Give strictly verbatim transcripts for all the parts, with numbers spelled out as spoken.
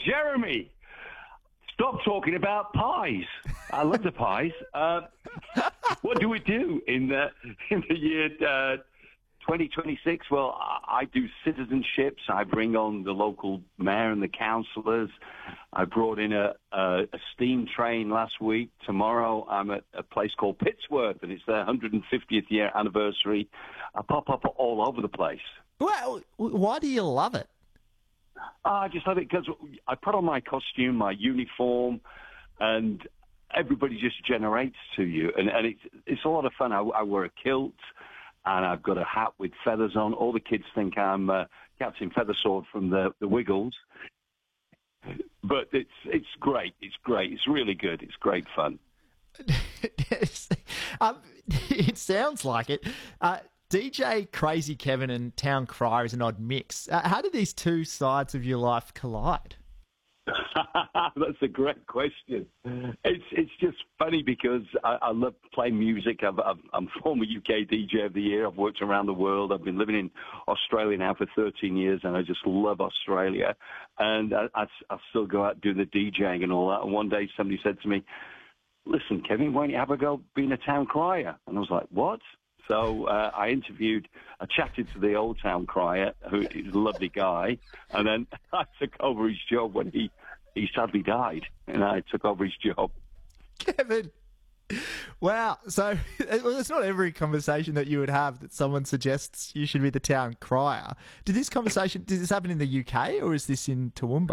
Jeremy, stop talking about pies. I love the pies. Uh, what do we do in the in the year uh, twenty twenty-six? Well, I, I do citizenships. I bring on the local mayor and the councillors. I brought in a, a, a steam train last week. Tomorrow I'm at a place called Pittsworth, and it's their one hundred fiftieth year anniversary. I pop up all over the place. Well, why do you love it? I just love it because I put on my costume, my uniform, and everybody just generates to you. And, and it's, it's a lot of fun. I, I wear a kilt, and I've got a hat with feathers on. All the kids think I'm uh, Captain Feathersword from the, the Wiggles. But it's it's great. It's great. It's really good. It's great fun. um, it sounds like it. Uh, D J Crazy Kevin and Town Crier is an odd mix. Uh, how do these two sides of your life collide? That's a great question. It's it's just funny because I, I love playing music. I've, I've, I'm former U K D J of the Year. I've worked around the world. I've been living in Australia now for thirteen years, and I just love Australia. And I, I, I still go out doing the DJing and all that. And one day somebody said to me, "Listen, Kevin, why don't you have a go being a town crier?" And I was like, "What?" So uh, I interviewed, I chatted to the old town crier, who is a lovely guy, and then I took over his job when he, he sadly died, and I took over his job. Kevin, wow. So it's not every conversation that you would have that someone suggests you should be the town crier. Did this conversation, did this happen in the U K, or is this in Toowoomba?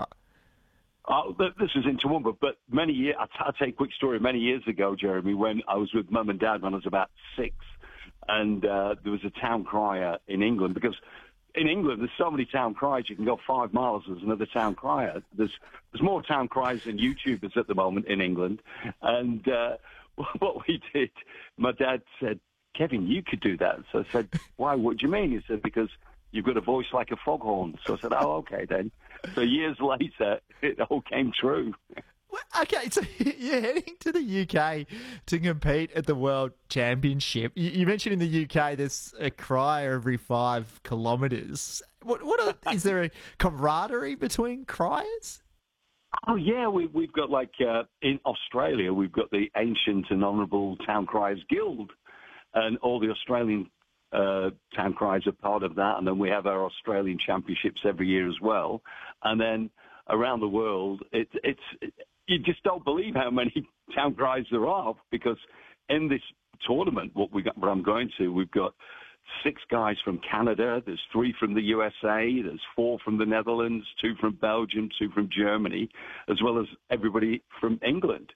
Uh, this was in Toowoomba, but many years, I'll, I'll tell you a quick story. Many years ago, Jeremy, when I was with Mum and Dad when I was about six, and uh, there was a town crier in England, because in England there's so many town criers, you can go five miles, there's another town crier. There's there's more town criers than YouTubers at the moment in England. And uh, what we did, my dad said, "Kevin, you could do that." So I said, "Why? What do you mean?" He said, "Because you've got a voice like a foghorn." So I said, "Oh, okay then." So years later, it all came true. Okay, so you're heading to the U K to compete at the World Championship. You, you mentioned in the U K there's a crier every five kilometres. What, what are, is there a camaraderie between criers? Oh, yeah, we, we've got, like, uh, in Australia, we've got the Ancient and Honourable Town Criers Guild, and all the Australian uh, town criers are part of that, and then we have our Australian championships every year as well. And then around the world, it, it's... It, you just don't believe how many town criers there are, because in this tournament, what we got, what I'm going to, we've got six guys from Canada, there's three from the U S A, there's four from the Netherlands, two from Belgium, two from Germany, as well as everybody from England.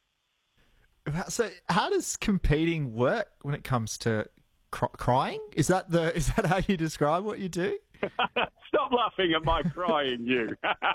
So, how does competing work when it comes to cr- crying? Is that the is that how you describe what you do? Stop laughing at my crying, you.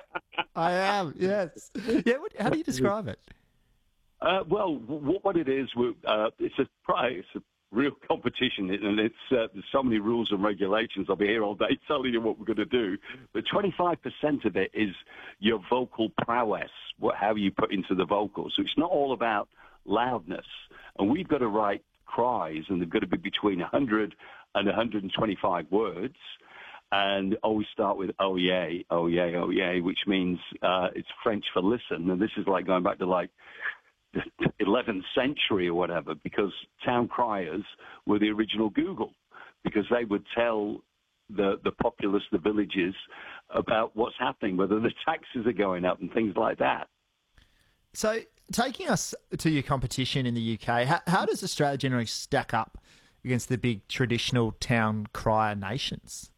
I am, yes. Yeah, what, how do you describe it? Uh, well, w- what it is, uh, it's a prize, it's a real competition, and it's uh, there's so many rules and regulations. I'll be here all day telling you what we're going to do. But twenty-five percent of it is your vocal prowess, what how you put into the vocals. So it's not all about loudness. And we've got to write cries, and they've got to be between one hundred and one hundred twenty-five words. And always start with "oh yay, oh yay, oh yay," which means uh, it's French for listen. And this is like going back to like the eleventh century or whatever, because town criers were the original Google, because they would tell the the populace, the villages, about what's happening, whether the taxes are going up and things like that. So, taking us to your competition in the U K, how, how does Australia generally stack up against the big traditional town crier nations?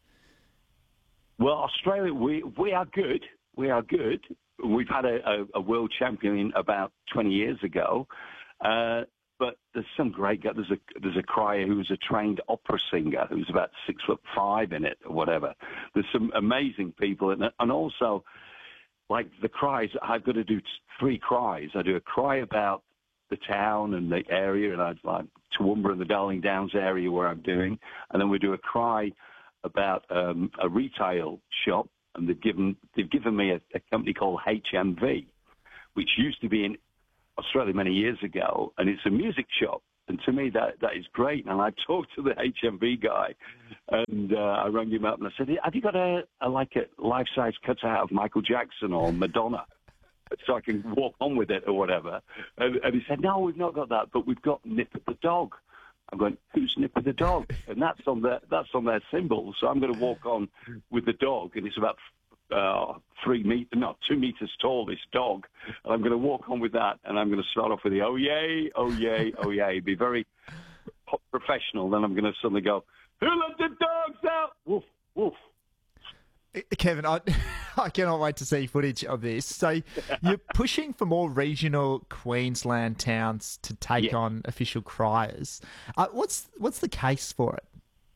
Well, Australia, we we are good. We are good. We've had a, a, a world champion about twenty years ago, uh, but there's some great guys. There's a there's a crier who's a trained opera singer who's about six foot five in it or whatever. There's some amazing people, and and also like the cries. I've got to do three cries. I do a cry about the town and the area, and I'd like Toowoomba and the Darling Downs area where I'm doing, and then we do a cry about um, a retail shop, and they've given they've given me a, a company called H M V, which used to be in Australia many years ago, and it's a music shop. And to me, that that is great. And I talked to the H M V guy, and uh, I rang him up and I said, "Have you got a, a like a life size cutout of Michael Jackson or Madonna?" so I can walk on with it or whatever. And, and he said, no, we've not got that, but we've got Nipper the dog. I'm going, who's Nipper the dog? And that's on their, that's on their symbol. So I'm going to walk on with the dog, and it's about uh, three meters, no, two meters tall, this dog. And I'm going to walk on with that, and I'm going to start off with the, oh, yay, oh, yay, oh, yay. Be very professional. Then I'm going to suddenly go, who let the dogs out? Woof, woof. Kevin, I, I cannot wait to see footage of this. So you're pushing for more regional Queensland towns to take Yeah. on official criers. Uh, what's what's the case for it?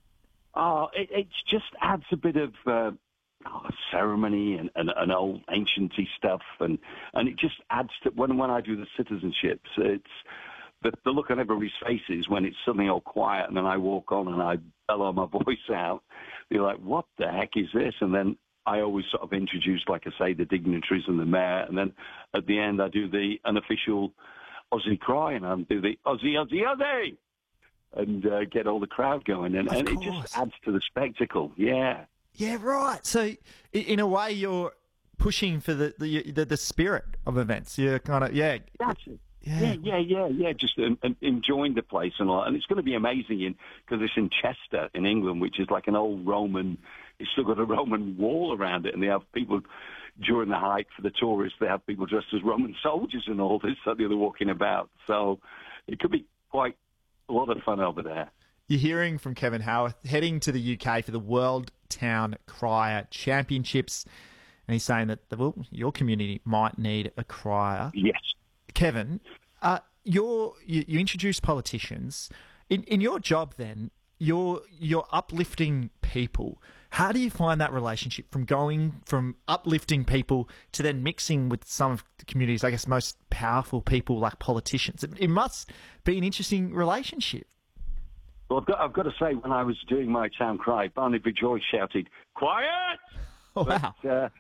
Oh, it, it just adds a bit of uh, oh, ceremony and, and, and old ancienty stuff, and, and it just adds to when when I do the citizenships. It's the, the look on everybody's faces when it's suddenly all quiet, and then I walk on and I bellow my voice out. They're like, "What the heck is this?" And then I always sort of introduce, like I say, the dignitaries and the mayor, and then at the end I do the unofficial Aussie cry, and I do the Aussie, Aussie, Aussie, and uh, get all the crowd going, and, Of and it course. just adds to the spectacle. Yeah. Yeah, right. So i- in a way, you're pushing for the the the, the spirit of events. You're kind of yeah. That's it. Yeah. Yeah, yeah, yeah, yeah. Just um, um, enjoying the place and all, and it's going to be amazing in because it's in Chester in England, which is like an old Roman. It's still got a Roman wall around it, and they have people during the hike for the tourists. They have people dressed as Roman soldiers and all this, so they're walking about. So it could be quite a lot of fun over there. You're hearing from Kevin Howarth heading to the U K for the World Town Crier Championships, and he's saying that well, your community might need a crier. Yes. Kevin, uh, you're, you you introduce politicians in in your job. Then you're you're uplifting people. How do you find that relationship from going from uplifting people to then mixing with some of the community's, I guess, most powerful people like politicians? It, it must be an interesting relationship. Well, I've got, I've got to say, when I was doing my town cry, Barnaby Joy shouted, "Quiet!" Oh, wow. But, uh,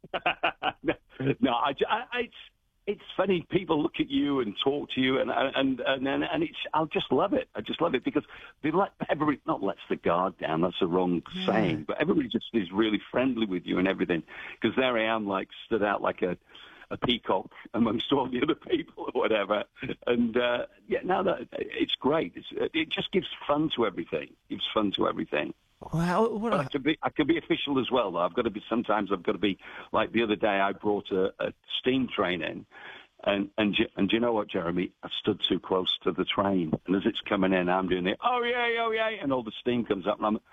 no, I, I, it's it's funny. People look at you and talk to you, and and and and, and it's. I just love it. I just love it because they let everybody not lets the guard down. That's the wrong Yeah. saying, but everybody just is really friendly with you and everything. Because there I am, like stood out like a. a peacock amongst all the other people or whatever. And, uh, yeah, no, that, it's great. It's, it just gives fun to everything. Gives fun to everything. Wow, what But I a, could be, I could be official as well, though. I've got to be, sometimes I've got to be, like the other day I brought a, a steam train in. And, and, do- and do you know what, Jeremy? I stood too close to the train. And as it's coming in, I'm doing it, oh, yay, oh, yay. And all the steam comes up, and I'm,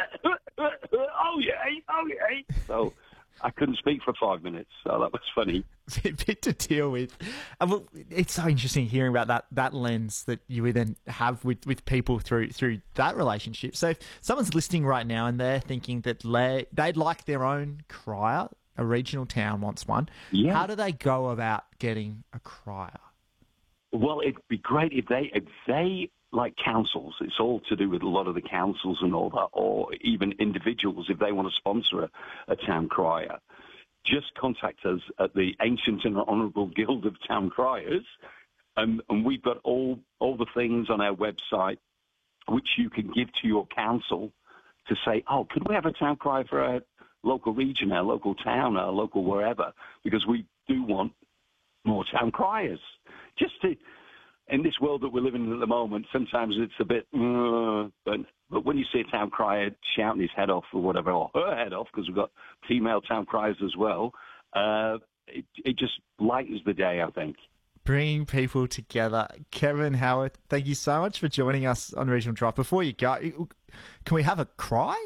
oh, yay, oh, yay. So I couldn't speak for five minutes. So that was funny. a bit to deal with. And well, it's so interesting hearing about that that lens that you would then have with, with people through through that relationship. So if someone's listening right now and they're thinking that le- they'd like their own crier, a regional town wants one, Yeah. how do they go about getting a crier? Well, it'd be great if they, if they, like councils, it's all to do with a lot of the councils and all that, or even individuals, if they want to sponsor a, a town crier, just contact us at the Ancient and Honourable Guild of Town Criers, and, and we've got all, all the things on our website which you can give to your council to say, oh, could we have a town crier for our local region, our local town, our local wherever, because we do want more town criers. Just to, in this world that we're living in at the moment, sometimes it's a bit, uh, but but when you see a town crier shouting his head off or whatever, or her head off, because we've got female town criers as well, uh, it, it just lightens the day, I think. Bringing people together. Kevin Howarth, thank you so much for joining us on Regional Drive. Before you go, can we have a cry?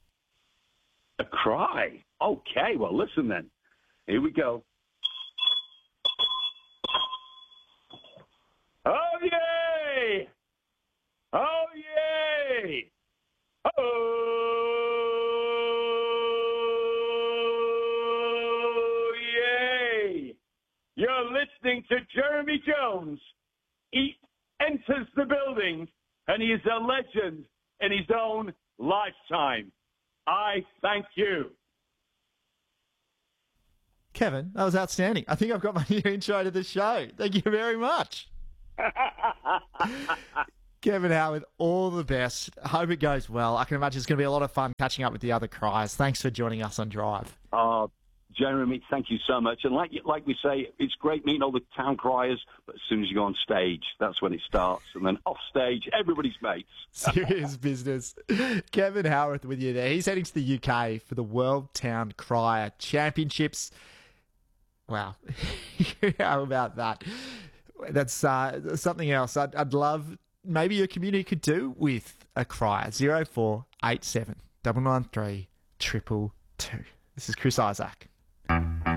A cry? Okay, well, listen then. Here we go. Oh, yay! Oh, yay! Oh, yay! You're listening to Jeremy Jones. He enters the building, and he is a legend in his own lifetime. I thank you. Kevin, that was outstanding. I think I've got my new intro to the show. Thank you very much. Kevin Howarth, all the best. Hope it goes well. I can imagine it's going to be a lot of fun catching up with the other criers. Thanks for joining us on Drive. Uh, Jeremy, thank you so much. And like like we say, it's great meeting all the town criers, but as soon as you go on stage, that's when it starts. And then off stage, everybody's mates. Serious business. Kevin Howarth with you there. He's heading to the U K for the World Town Crier Championships. Wow. How about that? That's uh, something else I'd, I'd love maybe your community could do with a crier. zero four eight seven nine nine three triple two. This is Chris Isaac.